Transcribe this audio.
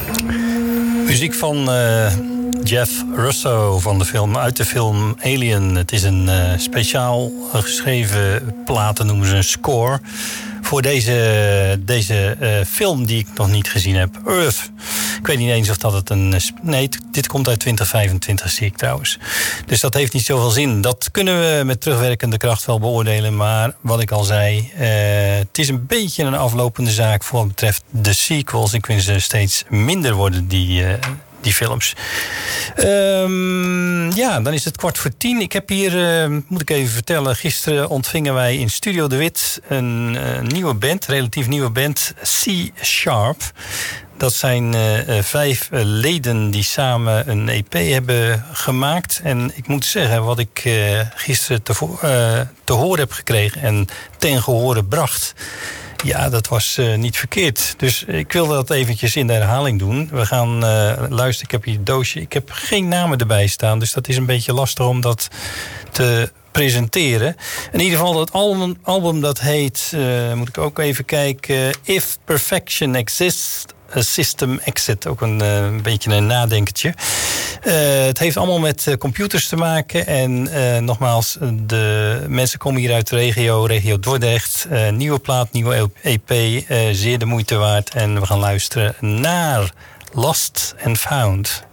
Muziek van Jeff Russo uit de film Alien. Het is een speciaal geschreven plaat, noemen ze een score, voor deze film die ik nog niet gezien heb. Earth. Ik weet niet eens of dat het een... Nee, dit komt uit 2025, zie ik trouwens. Dus dat heeft niet zoveel zin. Dat kunnen we met terugwerkende kracht wel beoordelen. Maar wat ik al zei, het is een beetje een aflopende zaak voor wat betreft de sequels. Ik vind ze steeds minder worden, die films. Dan is het 9:45. Ik heb hier, moet ik even vertellen, gisteren ontvingen wij in Studio De Wit een nieuwe band, relatief nieuwe band, C-Sharp. Dat zijn 5 leden die samen een EP hebben gemaakt. En ik moet zeggen, wat ik gisteren te horen heb gekregen en ten gehore bracht, ja, dat was niet verkeerd. Dus ik wilde dat eventjes in de herhaling doen. We gaan luisteren. Ik heb hier een doosje. Ik heb geen namen erbij staan, dus dat is een beetje lastig om dat te presenteren. In ieder geval, dat album dat heet, moet ik ook even kijken, If Perfection Exists, A System Exit. Ook een beetje een nadenkertje. Het heeft allemaal met computers te maken. En nogmaals, de mensen komen hier uit de regio Dordrecht. Nieuwe plaat, nieuwe EP. Zeer de moeite waard. En we gaan luisteren naar Lost and Found.